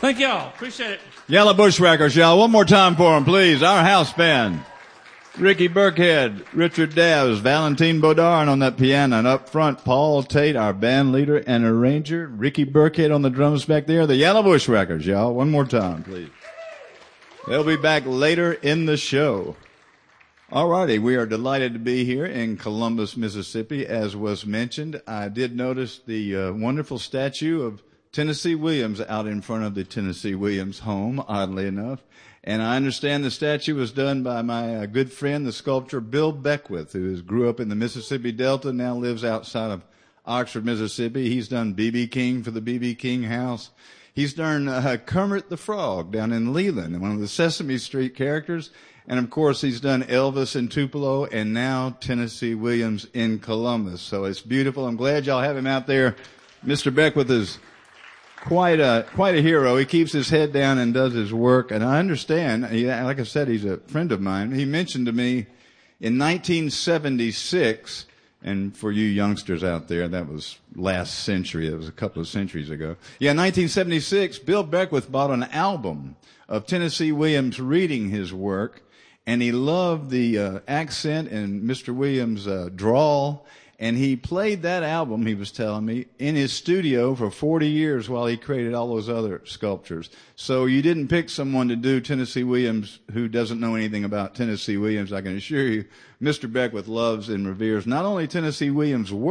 Thank y'all. Appreciate it. Yellow Bushwhackers, y'all. One more time for them, please. Our house band. Ricky Burkhead, Richard Dabbs, Valentine Bodard on that piano, and up front, Paul Tate, our band leader and arranger. Ricky Burkhead on the drums back there. The Yellow Bushwhackers, y'all. One more time, please. They'll be back later in the show. All righty, we are delighted to be here in Columbus, Mississippi. As was mentioned, I did notice the wonderful statue of Tennessee Williams out in front of the Tennessee Williams home, oddly enough. And I understand the statue was done by my good friend, the sculptor Bill Beckwith, who grew up in the Mississippi Delta, now lives outside of Oxford, Mississippi. He's done B.B. King for the B.B. King House. He's done Kermit the Frog down in Leland, one of the Sesame Street characters. And, of course, he's done Elvis in Tupelo and now Tennessee Williams in Columbus. So it's beautiful. I'm glad y'all have him out there. Mr. Beckwith is quite a hero. He keeps his head down and does his work. And I understand, like I said, he's a friend of mine. He mentioned to me in 1976, and for you youngsters out there, that was last century. It was a couple of centuries ago. Yeah, 1976, Bill Beckwith bought an album of Tennessee Williams reading his work. And he loved the accent and Mr. Williams' drawl. And he played that album, he was telling me, in his studio for 40 years while he created all those other sculptures. So you didn't pick someone to do Tennessee Williams who doesn't know anything about Tennessee Williams. I can assure you, Mr. Beckwith loves and reveres not only Tennessee Williams' work,